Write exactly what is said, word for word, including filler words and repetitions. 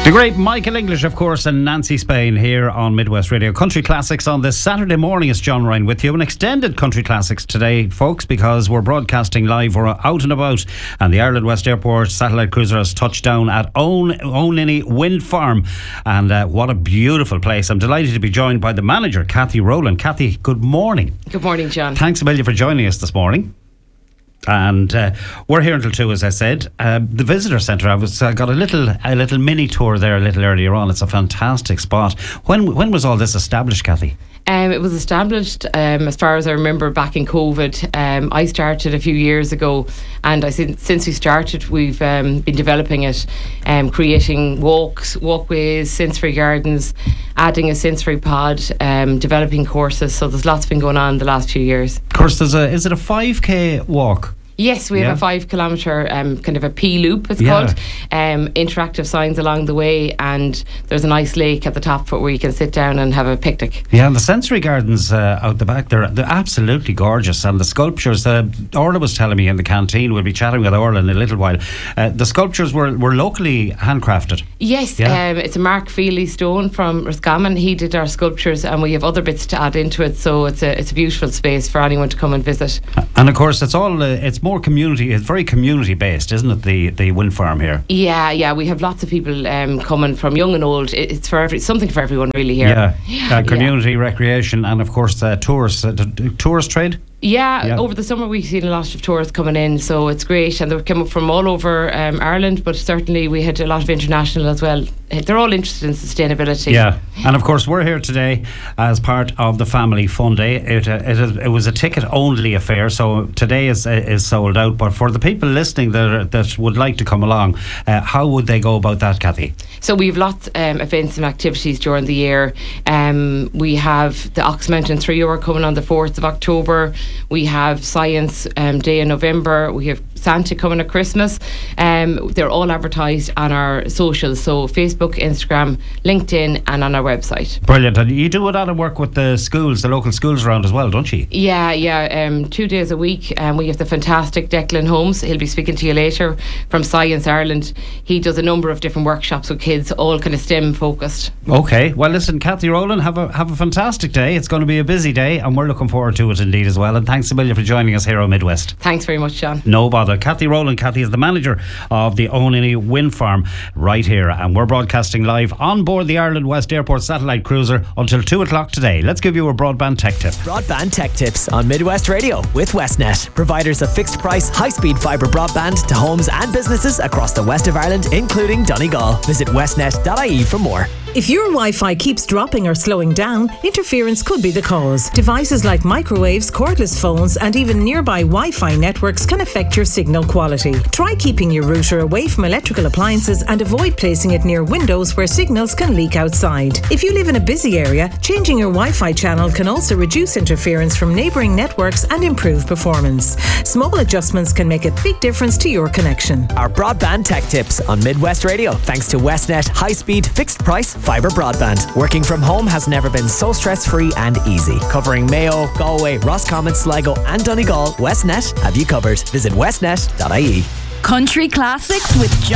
The great Michael English, of course, and Nancy Spain here on Midwest Radio. Country Classics on this Saturday morning. It's John Ryan with you. An extended Country Classics today, folks, because we're broadcasting live. We're out and about, and the Ireland West Airport satellite cruiser has touched down at Onlinny Wind Farm. And uh, what a beautiful place. I'm delighted to be joined by the manager, Kathy Rowland. Kathy, good morning. Good morning, John. Thanks a million for joining us this morning. And uh, we're here until two, as I said. Uh, the visitor centre, I was uh, got a little a little mini tour there a little earlier on. It's a fantastic spot. When when was all this established, Kathy? Um, it was established, um, as far as I remember, back in COVID. Um, I started a few years ago, and I since since we started, we've um, been developing it, um, creating walks, walkways, sensory gardens, adding a sensory pod, um, developing courses. So there's lots been going on the last few years. Of course, there's a is it a five K walk? Yes, we have yeah. a five kilometre um, kind of a P loop, it's yeah. called. Um, interactive signs along the way, and there's a nice lake at the top where you can sit down and have a picnic. Yeah, and the sensory gardens uh, out the back, they're, they're absolutely gorgeous. And the sculptures, uh, Orla was telling me in the canteen, we'll be chatting with Orla in a little while, uh, the sculptures were, were locally handcrafted. Yes, yeah. um, it's a Mark Feely stone from Roscommon. He did our sculptures, and we have other bits to add into it, so it's a it's a beautiful space for anyone to come and visit. And of course, it's all uh, it's more community, it's very community based, isn't it, the, the wind farm here? Yeah, yeah, we have lots of people um, coming from young and old. It, it's for every something for everyone really here. Yeah, yeah. Uh, community, yeah. recreation, and of course uh, tourists, uh, t- tourist trade. Yeah, yeah, over the summer we've seen a lot of tourists coming in, so it's great, and they come up from all over um, Ireland, but certainly we had a lot of international as well. They're all interested in sustainability. Yeah, and of course we're here today as part of the Family Fun Day. It uh, it, is, it was a ticket only affair, so today is uh, is sold out. But for the people listening that are, that would like to come along, uh, how would they go about that, Kathy? So we have lots of um, events and activities during the year. Um, we have the Ox Mountain three hour coming on the fourth of October. We have Science um, Day in November. We have Santa coming at Christmas. Um, they're all advertised on our socials, so Facebook, Instagram, LinkedIn, and on our website. Brilliant. And you do a lot of work with the schools, the local schools around as well, don't you? Yeah, yeah. Um, two days a week. Um, we have the fantastic Declan Holmes. He'll be speaking to you later from Science Ireland. He does a number of different workshops with kids, all kind of STEM focused. Okay. Well, listen, Kathy Rowland, have a have a fantastic day. It's going to be a busy day, and we're looking forward to it indeed as well. And thanks a million for joining us here on Midwest. Thanks very much, John. No bother. Kathy Rowland. Kathy is the manager of the Onlinny Wind Farm right here, and we're broadcasting live on board the Ireland West Airport satellite cruiser until two o'clock today. Let's give you a broadband tech tip. Broadband tech tips on Midwest Radio with Westnet, providers of fixed price, high speed fibre broadband to homes and businesses across the west of Ireland, including Donegal. Visit westnet dot I E for more. If your Wi-Fi keeps dropping or slowing down, interference could be the cause. Devices like microwaves, cordless phones, and even nearby Wi-Fi networks can affect your signal quality. Try keeping your router away from electrical appliances and avoid placing it near windows where signals can leak outside. If you live in a busy area, changing your Wi-Fi channel can also reduce interference from neighbouring networks and improve performance. Small adjustments can make a big difference to your connection. Our broadband tech tips on Midwest Radio, thanks to Westnet high-speed, fixed-price fibre broadband. Working from home has never been so stress-free and easy. Covering Mayo, Galway, Roscommon, Sligo and Donegal, Westnet have you covered. Visit westnet dot I E. Country Classics with John